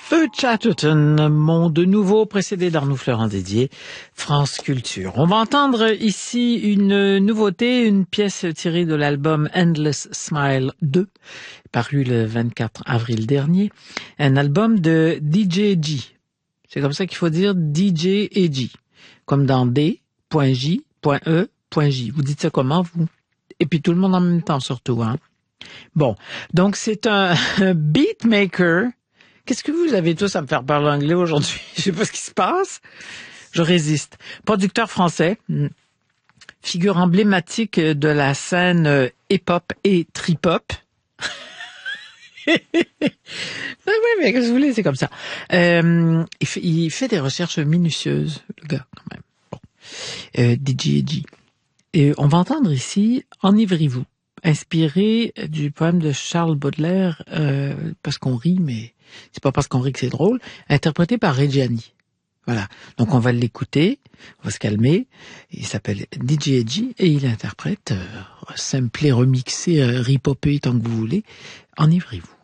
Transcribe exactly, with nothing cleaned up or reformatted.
Feu Chatterton, Monde Nouveau, précédé d'Arnaud Florent dédié France Culture. On va entendre ici une nouveauté, une pièce tirée de l'album Endless Smile deux, paru le vingt-quatre avril dernier. Un album de D J G. C'est comme ça qu'il faut dire D J et G. Comme dans D, J, E, J. Vous dites ça comment, vous? Et puis tout le monde en même temps, surtout, hein? Bon. Donc, c'est un beatmaker. Qu'est-ce que vous avez tous à me faire parler anglais aujourd'hui? Je sais pas ce qui se passe. Je résiste. Producteur français, figure emblématique de la scène hip-hop et trip-hop. Ah oui, mais qu'est-ce que vous voulez, c'est comme ça. Euh, il, fait, il fait des recherches minutieuses, le gars, quand même. Bon. Euh, D J G. Et on va entendre ici « Enivrez-vous », inspiré du poème de Charles Baudelaire, euh, parce qu'on rit, mais c'est pas parce qu'on rit que c'est drôle, interprété par Reggiani. Voilà. Donc on va l'écouter, on va se calmer. Il s'appelle D J G et il interprète, euh, samplé, remixé, euh, ripopé tant que vous voulez. Enivrez-vous.